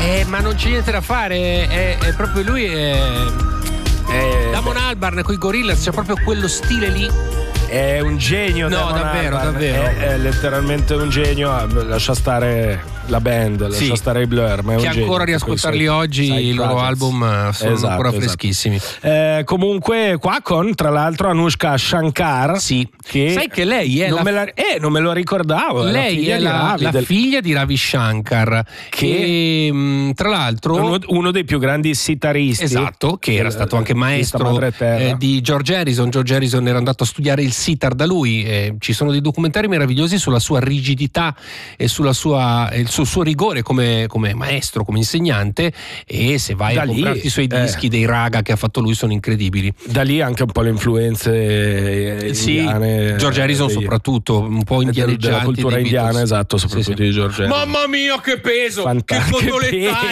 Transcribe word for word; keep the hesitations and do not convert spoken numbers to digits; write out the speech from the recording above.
Eh, ma non c'è niente da fare, è, è proprio lui. È, Eh, Damon Albarn con i Gorillaz, c'è proprio quello stile lì. È un genio. No, Damon davvero, Albarn. davvero. È, è letteralmente un genio. Lascia stare la band, lascia Sì. stare i Blur. Ma è Che un genio, ancora riascoltarli quei oggi, side i loro projects. album sono Esatto, ancora esatto. freschissimi. Eh, comunque, qua con tra l'altro Anushka Shankar. Sì. Che Sai che lei è non, la... me la, eh, non me lo ricordavo. Lei figlia è di la, Ravi, la del- figlia di Ravi Shankar, che, Che- mh, tra l'altro uno, uno dei più grandi sitaristi. esatto, che era del- stato anche di sta maestro madre terra. eh, di George Harrison. George Harrison era andato a studiare il sitar da lui. Eh, ci sono dei documentari meravigliosi sulla sua rigidità e sulla sua, e sul suo rigore come, come maestro, come insegnante. E se vai Da a lì, comprarti i suoi eh. dischi dei raga che ha fatto lui, sono incredibili. Da lì anche un po' le influenze eh, Sì, indiane. George Harrison dei- soprattutto, un po' del- indianeggianti della cultura dei indiana, Beatles. esatto, soprattutto Sì, sì. di George Harrison. Mamma mia, che peso! Fanta- che che cotoletta